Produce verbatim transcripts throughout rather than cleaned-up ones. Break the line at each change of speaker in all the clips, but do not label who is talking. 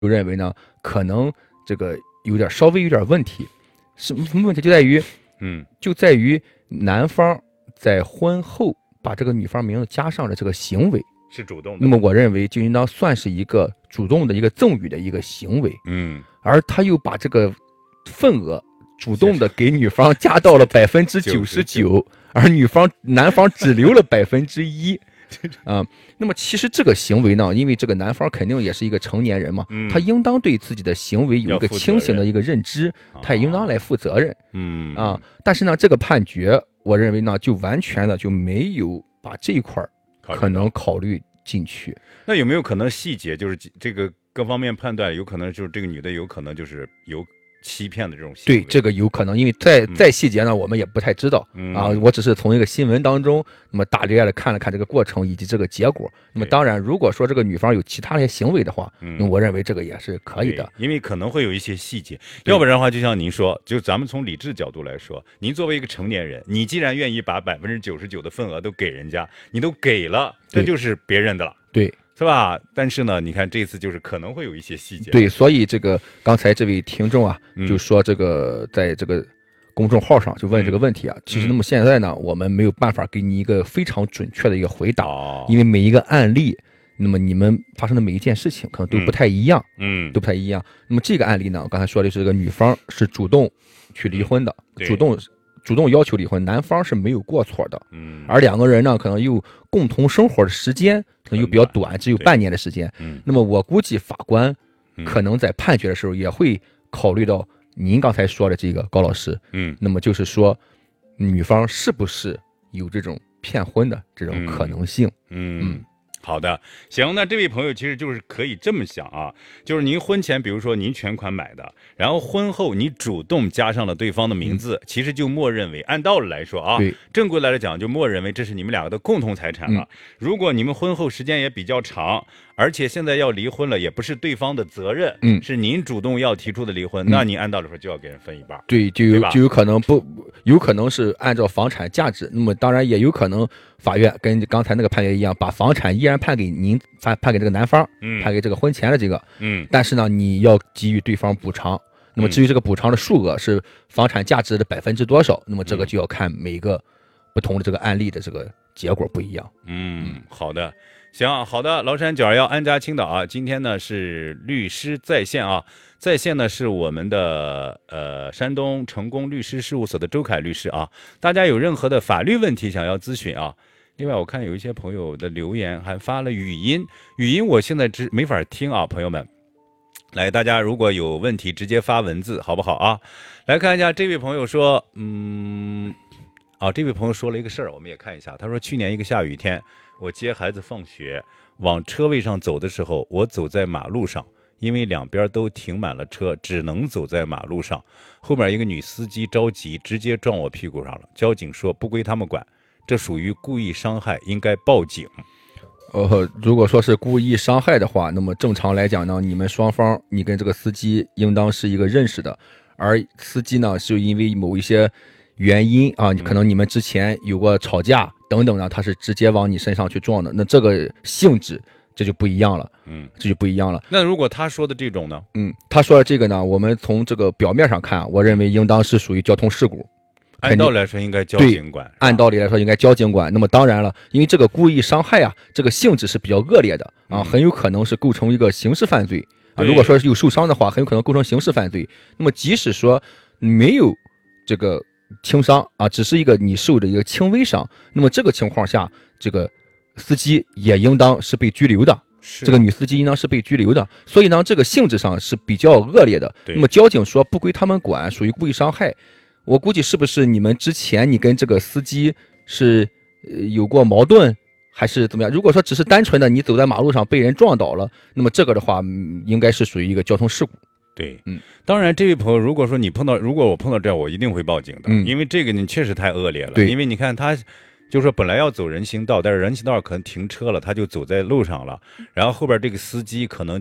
就认为呢，可能这个有点稍微有点问题。什么问题就在于，
嗯，
就在于男方在婚后把这个女方名字加上的这个行为
是主动的。
那么我认为就应当算是一个主动的一个赠与的一个行为。
嗯，
而他又把这个份额主动的给女方加到了百分之九十九，而女方男方只留了百分之一。啊，那么其实这个行为呢，因为这个男方肯定也是一个成年人嘛，
嗯、
他应当对自己的行为有一个清醒的一个认知，他也应当来负责任。
嗯
啊，但是呢，这个判决我认为呢，就完全的就没有把这一块可能考虑进去。
那有没有可能细节就是这个各方面判断，有可能就是这个女的有可能就是有欺骗的这种行为？
对，这个有可能，因为再再细节呢，我们也不太知道、
嗯、
啊。我只是从一个新闻当中，那么大略的看了看这个过程以及这个结果。那么当然，如果说这个女方有其他的行为的话，那我认为这个也是可以的，
因为可能会有一些细节。要不然的话，就像您说，就咱们从理智角度来说，您作为一个成年人，你既然愿意把百分之九十九的份额都给人家，你都给了，这就是别人的了。
对。
是吧？但是呢，你看这次就是可能会有一些细节。
对，所以这个刚才这位听众啊，就说这个在这个公众号上就问这个问题啊。
嗯、
其实那么现在呢，我们没有办法给你一个非常准确的一个回答，
哦、
因为每一个案例，那么你们发生的每一件事情可能都不太一样，
嗯，
都不太一样。那么这个案例呢，我刚才说的是这个女方是主动去离婚的，
嗯、
主动。主动要求离婚，男方是没有过错的，
嗯，
而两个人呢，可能又共同生活的时间可能又比较短，只有半年的时间，
嗯，
那么我估计法官可能在判决的时候也会考虑到您刚才说的这个高老师，
嗯，
那么就是说，女方是不是有这种骗婚的这种可能性？
嗯。嗯嗯好的，行，那这位朋友其实就是可以这么想啊，就是您婚前比如说您全款买的，然后婚后你主动加上了对方的名字，嗯、其实就默认为按道理来说啊，正规来讲就默认为这是你们两个的共同财产了。嗯、如果你们婚后时间也比较长，而且现在要离婚了，也不是对方的责任，
嗯，
是您主动要提出的离婚，嗯、那你按道理说就要给人分一半。
对，就有就有可能不，有可能是按照房产价值，那么当然也有可能法院跟刚才那个判决一样，把房产依然判给您，判判给这个男方，
嗯，
判给这个婚前的这个，
嗯，
但是呢，你要给予对方补偿。那么至于这个补偿的数额是房产价值的百分之多少，那么这个就要看每个不同的这个案例的这个结果不一样。
嗯，好的。行，好的，崂山九二幺安家青岛啊，今天呢是律师在线啊，在线呢是我们的呃山东成功律师事务所的周凯律师啊，大家有任何的法律问题想要咨询啊，另外我看有一些朋友的留言还发了语音，语音我现在只没法听啊，朋友们，来，大家如果有问题直接发文字好不好啊？来看一下这位朋友说，嗯，啊，这位朋友说了一个事儿，我们也看一下，他说去年一个下雨天。我接孩子放学，往车位上走的时候，我走在马路上，因为两边都停满了车，只能走在马路上。后面一个女司机着急，直接撞我屁股上了。交警说不归他们管，这属于故意伤害，应该报警。
呃，如果说是故意伤害的话，那么正常来讲呢，你们双方，你跟这个司机应当是一个认识的，而司机呢，是因为某一些原因啊，可能你们之前有过吵架等等呢，他是直接往你身上去撞的，那这个性质这就不一样了，
嗯，
这就不一样了。
那如果他说的这种呢？
嗯，他说的这个呢，我们从这个表面上看，我认为应当是属于交通事故。
按道理来说应该交警管，
按道理来说应该交警管。那么当然了，因为这个故意伤害啊，这个性质是比较恶劣的啊，
嗯、
很有可能是构成一个刑事犯罪啊。如果说是有受伤的话，很有可能构成刑事犯罪。那么即使说没有这个轻伤啊，只是一个你受的一个轻微伤，那么这个情况下，这个司机也应当是被拘留的。这个女司机应当是被拘留的，所以呢，这个性质上是比较恶劣的。那么交警说不归他们管，属于故意伤害。我估计是不是你们之前你跟这个司机是呃有过矛盾，还是怎么样？如果说只是单纯的你走在马路上被人撞倒了，那么这个的话，嗯、应该是属于一个交通事故。
对，
嗯，
当然，这位朋友，如果说你碰到，如果我碰到这样，我一定会报警的，
嗯，
因为这个你确实太恶劣了。
对，
因为你看他，就是说本来要走人行道，但是人行道可能停车了，他就走在路上了，然后后边这个司机可能就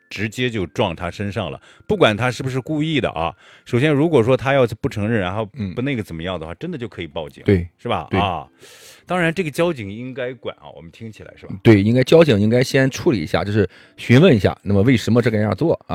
直接就撞他身上了，不管他是不是故意的啊。首先，如果说他要是不承认，然后不那个怎么样的话，嗯、真的就可以报警，
对，
是吧？啊，当然这个交警应该管啊，我们听起来是吧？
对，应该交警应该先处理一下，就是询问一下，那么为什么这个样做啊？